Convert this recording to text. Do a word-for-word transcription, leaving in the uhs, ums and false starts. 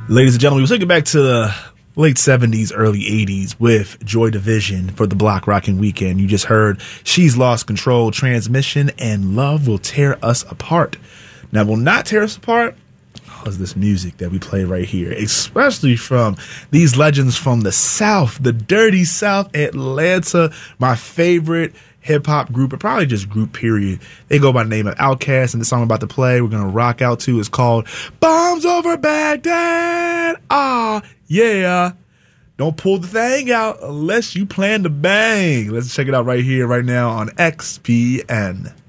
Ladies and gentlemen, we'll take it back to the late seventies, early eighties with Joy Division for the Block Rocking Weekend. You just heard She's Lost Control, Transmission, and Love Will Tear Us Apart. Now, will not tear us apart is this music that we play right here, especially from these legends from the South, the dirty South, Atlanta, my favorite hip-hop group, or probably just group, period. They go by the name of Outkast, and the song I'm about to play, we're going to rock out to, is called Bombs Over Baghdad. Ah, yeah. Don't pull the thing out unless you plan to bang. Let's check it out right here, right now on X P N.